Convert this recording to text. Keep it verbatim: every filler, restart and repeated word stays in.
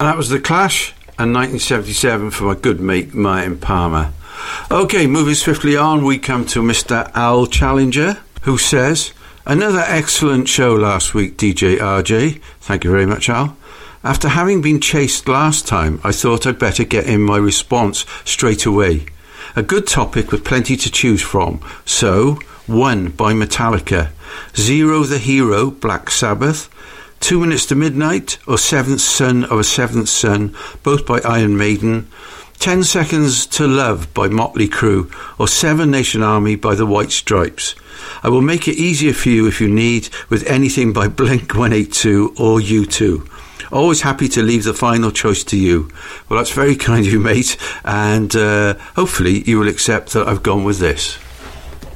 And that was The Clash and nineteen seventy-seven for my good mate Martin Palmer. Okay, moving swiftly on, we come to Mister Al Challenger, who says, another excellent show last week, D J R J. Thank you very much, Al. After having been chased last time, I thought I'd better get in my response straight away. A good topic with plenty to choose from. So, one by Metallica, Zero the Hero, Black Sabbath, Two Minutes to Midnight, or Seventh Son of a Seventh Son, both by Iron Maiden, Ten Seconds to Love by Motley Crue, or Seven Nation Army by the White Stripes. I will make it easier for you if you need with anything by Blink one eighty-two or U two. Always happy to leave the final choice to you. Well, that's very kind of you, mate, and uh, hopefully you will accept that I've gone with this.